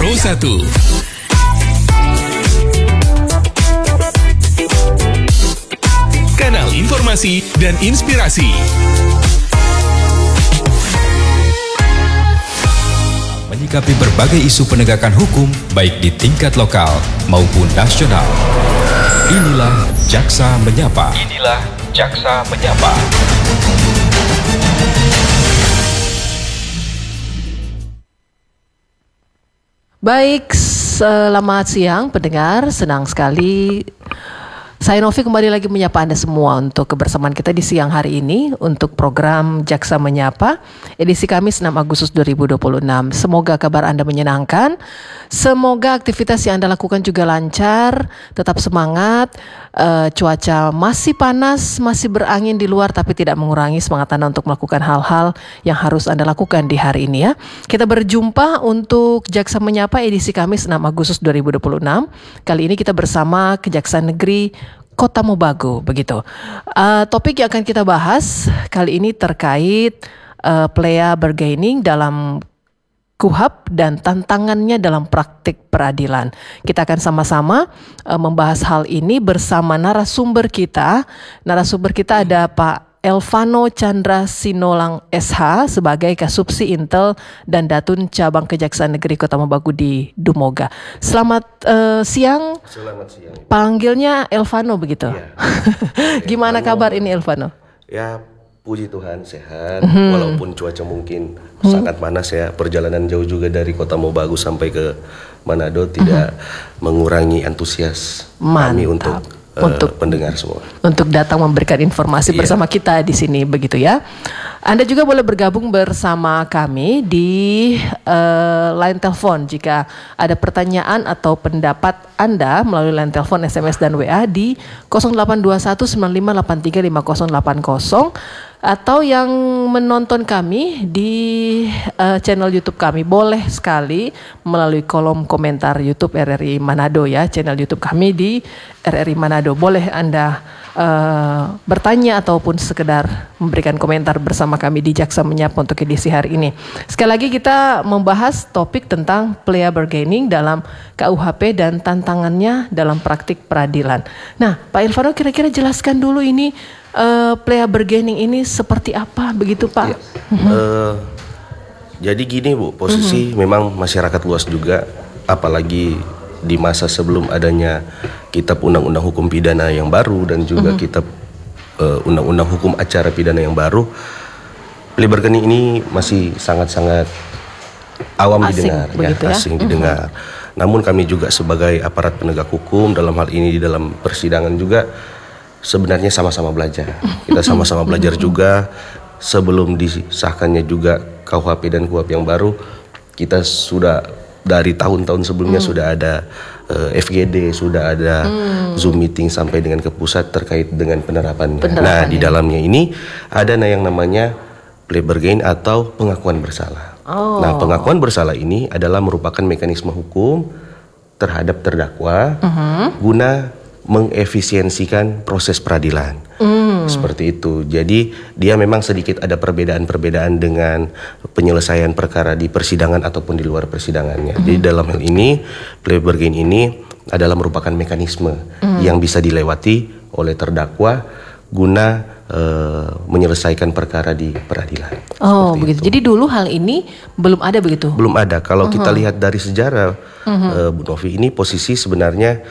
101. Kanal informasi dan inspirasi. Menyikapi berbagai isu penegakan hukum baik di tingkat lokal maupun nasional. Inilah Jaksa Menyapa. Baik, selamat siang pendengar, senang sekali saya Novi kembali lagi menyapa Anda semua untuk kebersamaan kita di siang hari ini untuk program Jaksa Menyapa edisi Kamis 6 Agustus 2026. Semoga kabar Anda menyenangkan, semoga aktivitas yang Anda lakukan juga lancar, tetap semangat, cuaca masih panas, masih berangin di luar tapi tidak mengurangi semangat Anda untuk melakukan hal-hal yang harus Anda lakukan di hari ini ya. Kita berjumpa untuk Jaksa Menyapa edisi Kamis 6 Agustus 2026. Kali ini kita bersama Kejaksaan Negeri Kota Mobagu, begitu. Topik yang akan kita bahas kali ini terkait plea bargaining dalam KUHP dan tantangannya dalam praktik peradilan. Kita akan sama-sama membahas hal ini bersama narasumber kita. Narasumber kita ada Pak Elvano Chandra Sinolang SH sebagai Kasubsi Intel dan Datun Cabang Kejaksaan Negeri Kota Mobagu di Dumoga. Selamat siang. Selamat siang. Panggilnya Elvano begitu. Ya. Gimana kabar ini Elvano? Ya, puji Tuhan sehat. Walaupun cuaca mungkin sangat panas ya. Perjalanan jauh juga dari Kota Mobagu sampai ke Manado tidak mengurangi antusias kami untuk pendengar semua. Untuk datang memberikan informasi bersama kita di sini begitu ya. Anda juga boleh bergabung bersama kami di line telepon jika ada pertanyaan atau pendapat Anda melalui line telepon, SMS dan WA di 082195835080 atau yang menonton kami di channel YouTube kami boleh sekali melalui kolom komentar YouTube RRI Manado ya, channel YouTube kami di RRI Manado. Boleh Anda bertanya ataupun sekedar memberikan komentar bersama kami di Jaksa Menyapa untuk edisi hari ini. Sekali lagi kita membahas topik tentang plea bargaining dalam KUHP dan tantangannya dalam praktik peradilan. Nah, Pak Elvano kira-kira jelaskan dulu ini plea bargaining ini seperti apa begitu Pak? Ya. Jadi gini Bu, posisi memang masyarakat luas juga, apalagi di masa sebelum adanya kitab undang-undang hukum pidana yang baru dan juga kitab undang-undang hukum acara pidana yang baru, plea bargaining ini masih sangat-sangat awam didengar, asing didengar. Namun kami juga sebagai aparat penegak hukum dalam hal ini di dalam persidangan juga sebenarnya sama-sama belajar. Kita sama-sama belajar juga sebelum disahkannya juga KUHP dan KUHP yang baru. Kita sudah dari tahun-tahun sebelumnya sudah ada FGD, sudah ada Zoom meeting sampai dengan ke pusat terkait dengan penerapannya. Nah, di dalamnya ini ada yang namanya plea bargain atau pengakuan bersalah. Nah, pengakuan bersalah ini adalah merupakan mekanisme hukum terhadap terdakwa guna mengefisiensikan proses peradilan. Seperti itu. Jadi dia memang sedikit ada perbedaan-perbedaan dengan penyelesaian perkara di persidangan ataupun di luar persidangannya. Jadi dalam hal ini plea bargain ini adalah merupakan mekanisme yang bisa dilewati oleh terdakwa guna menyelesaikan perkara di peradilan. Oh begitu. Jadi dulu hal ini belum ada begitu? Belum ada. Kalau kita lihat dari sejarah Bu Novi, ini posisi sebenarnya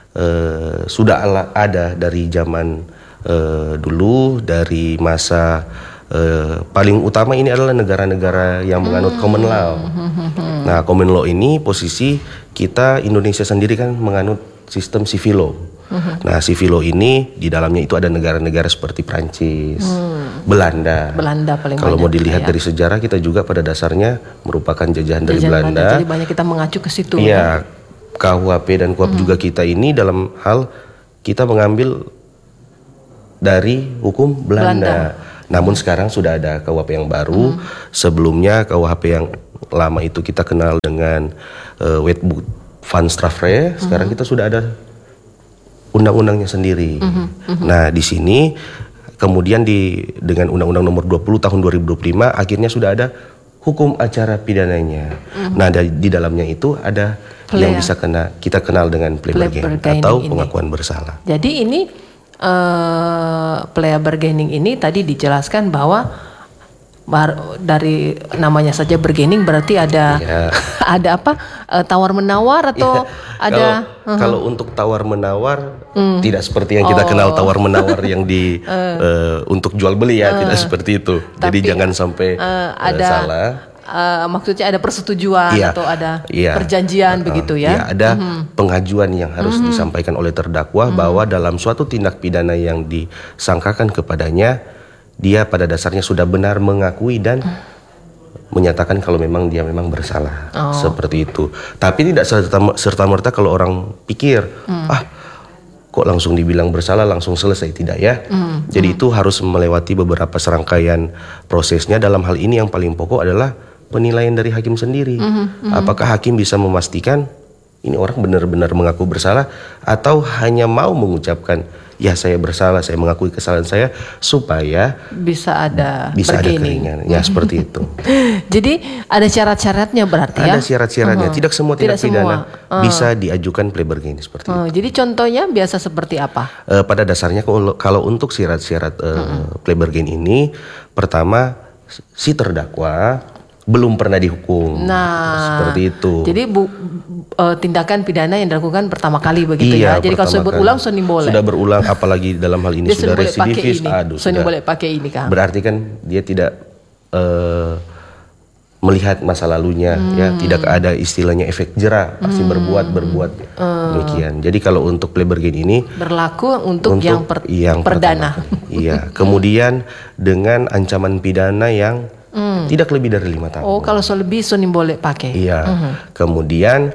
sudah ada dari zaman dulu, dari masa paling utama ini adalah negara-negara yang menganut common law. Nah, common law ini posisi kita Indonesia sendiri kan menganut sistem civil law. Nah, civil law ini di dalamnya itu ada negara-negara seperti Prancis, Belanda paling kalau mau dilihat dari sejarah, kita juga pada dasarnya merupakan jajahan dari Belanda. Jadi banyak kita mengacu ke situ. Iya, KUHP dan KUHP juga kita ini dalam hal kita mengambil dari hukum Belanda. Namun sekarang sudah ada KUHP yang baru. Sebelumnya KUHP yang lama itu kita kenal dengan Wetboek van Strafrecht. Sekarang kita sudah ada undang-undangnya sendiri. Nah, di sini kemudian dengan Undang-Undang Nomor 20 Tahun 2025 akhirnya sudah ada hukum acara pidananya. Nah, di dalamnya itu ada yang bisa kita kenal dengan plea bargaining atau pengakuan bersalah. Jadi ini plea bargaining ini tadi dijelaskan bahwa dari namanya saja bargaining berarti ada ada apa, tawar menawar atau ada kalau untuk tawar menawar tidak seperti yang kita kenal tawar menawar yang di untuk jual beli ya, tidak seperti itu. Jadi jangan sampai ada salah. Maksudnya ada persetujuan atau ada perjanjian begitu ya? Ada pengajuan yang harus disampaikan oleh terdakwa bahwa dalam suatu tindak pidana yang disangkakan kepadanya, dia pada dasarnya sudah benar mengakui dan menyatakan kalau memang dia memang bersalah. Seperti itu. Tapi tidak serta-merta kalau orang pikir, kok langsung dibilang bersalah langsung selesai, tidak ya. Jadi itu harus melewati beberapa serangkaian prosesnya. Dalam hal ini yang paling pokok adalah penilaian dari hakim sendiri. Apakah hakim bisa memastikan ini orang benar-benar mengaku bersalah atau hanya mau mengucapkan ya saya bersalah, saya mengakui kesalahan saya supaya bisa ada keringanan. Ya seperti itu. Jadi ada syarat-syaratnya berarti ya? Ada syarat-syaratnya. Tidak semua tindak pidana bisa diajukan plea bargaining seperti itu. Jadi contohnya biasa seperti apa? Pada dasarnya kalau untuk syarat-syarat plea bargaining ini, pertama si terdakwa belum pernah dihukum. Nah, seperti itu. Jadi tindakan pidana yang dilakukan pertama kali begitu ya. Jadi kalau sudah berulang boleh. Sudah berulang, apalagi dalam hal ini sudah residivis, sudah boleh pakai ini kan. Berarti kan dia tidak melihat masa lalunya, ya, tidak ada istilahnya efek jera, pasti berbuat demikian. Jadi kalau untuk plea bargaining ini berlaku untuk yang perdana. Iya. Kemudian dengan ancaman pidana yang tidak lebih dari 5 tahun. Kalau lebih boleh pakai. Iya. Kemudian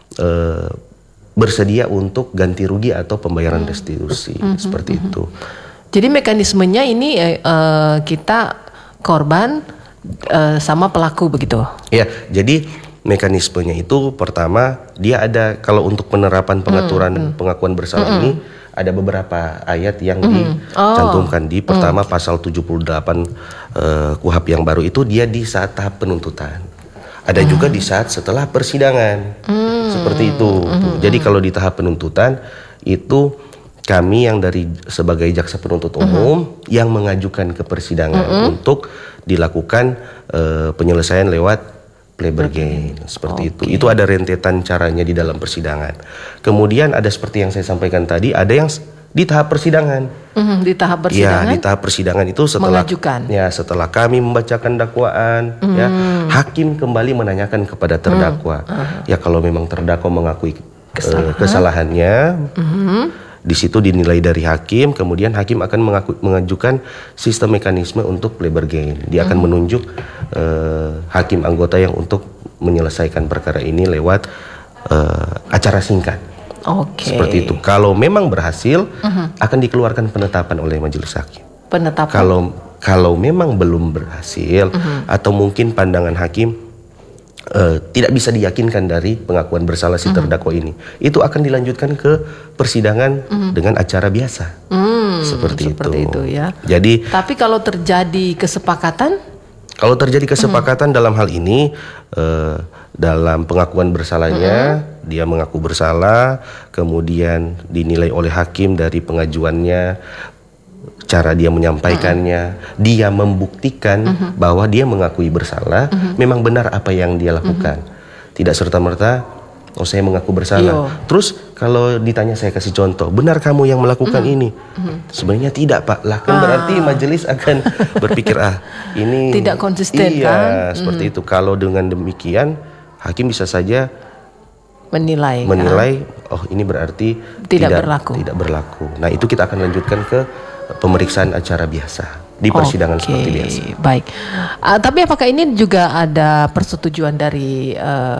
bersedia untuk ganti rugi atau pembayaran restitusi seperti itu. Jadi mekanismenya ini kita korban sama pelaku begitu. Iya. Jadi mekanismenya itu pertama dia ada, kalau untuk penerapan pengaturan pengakuan bersalah ini ada beberapa ayat yang dicantumkan di pertama pasal 78 KUHP yang baru itu, dia di saat tahap penuntutan. Ada juga di saat setelah persidangan. Seperti itu. Jadi kalau di tahap penuntutan itu kami yang sebagai jaksa penuntut umum yang mengajukan ke persidangan untuk dilakukan penyelesaian lewat plea bargaining seperti itu. Itu ada rentetan caranya di dalam persidangan. Kemudian ada seperti yang saya sampaikan tadi, ada yang di tahap persidangan. Di tahap persidangan. Ya, di tahap persidangan itu setelah kami membacakan dakwaan, ya, hakim kembali menanyakan kepada terdakwa. Ya, kalau memang terdakwa mengakui kesalahannya, di situ dinilai dari hakim, kemudian hakim akan mengajukan sistem mekanisme untuk plea bargaining. Dia akan menunjuk hakim anggota yang untuk menyelesaikan perkara ini lewat acara singkat. Seperti itu. Kalau memang berhasil, akan dikeluarkan penetapan oleh majelis hakim. Penetapan. Kalau memang belum berhasil atau mungkin pandangan hakim tidak bisa diyakinkan dari pengakuan bersalah si terdakwa ini, itu akan dilanjutkan ke persidangan dengan acara biasa. Seperti itu ya. Jadi, tapi kalau terjadi kesepakatan? Kalau terjadi kesepakatan dalam hal ini, dalam pengakuan bersalahnya, dia mengaku bersalah, kemudian dinilai oleh hakim dari pengajuannya, cara dia menyampaikannya, dia membuktikan bahwa dia mengakui bersalah, memang benar apa yang dia lakukan. Tidak serta-merta, saya mengaku bersalah. Terus kalau ditanya, saya kasih contoh, benar kamu yang melakukan ini? Sebenarnya tidak, Pak. Lah kan berarti majelis akan berpikir, ini tidak konsisten kan? Seperti itu. Kalau dengan demikian, hakim bisa saja menilai, ini berarti tidak berlaku. Nah, itu kita akan lanjutkan ke pemeriksaan acara biasa di persidangan seperti biasa. Baik. Tapi apakah ini juga ada persetujuan dari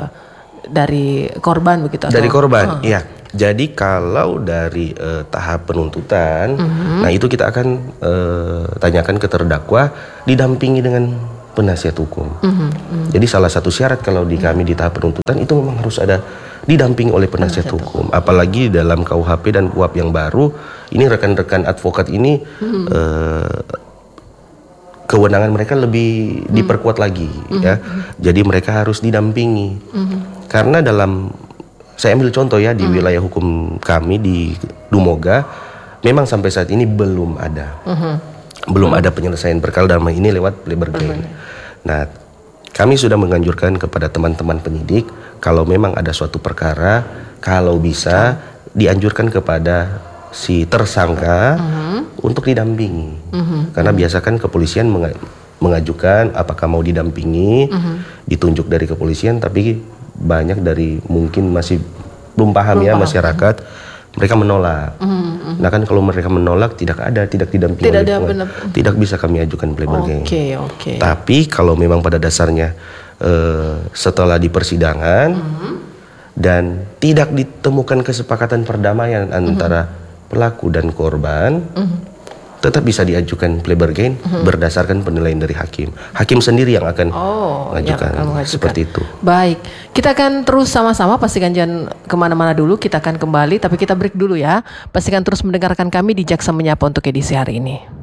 korban begitu? Dari korban, iya. Jadi kalau dari tahap penuntutan, nah itu kita akan tanyakan ke terdakwa didampingi dengan penasihat hukum. Jadi salah satu syarat kalau kami di tahap penuntutan itu memang harus ada didampingi oleh penasihat hukum. Apalagi dalam KUHP dan KUHP yang baru, ini rekan-rekan advokat ini kewenangan mereka lebih diperkuat lagi ya. Jadi mereka harus didampingi. Karena saya ambil contoh ya di wilayah hukum kami di Dumoga, memang sampai saat ini belum ada penyelesaian perkara dalam hal ini lewat plea bargain. Nah, kami sudah menganjurkan kepada teman-teman penyidik kalau memang ada suatu perkara, kalau bisa dianjurkan kepada si tersangka untuk didampingi. Karena biasa kan kepolisian mengajukan apakah mau didampingi, ditunjuk dari kepolisian, tapi banyak dari mungkin masih belum paham masyarakat, mereka menolak. Nah kan kalau mereka menolak tidak didampingi, tidak bisa kami ajukan plea bargain. Tapi kalau memang pada dasarnya setelah di persidangan dan tidak ditemukan kesepakatan perdamaian antara pelaku dan korban, tetap bisa diajukan plea bargain berdasarkan penilaian dari hakim. Hakim sendiri yang akan mengajukan. Seperti itu. Baik, kita akan terus sama-sama, pastikan jangan kemana-mana dulu, kita akan kembali, tapi kita break dulu ya. Pastikan terus mendengarkan kami di Jaksa Menyapa untuk edisi hari ini.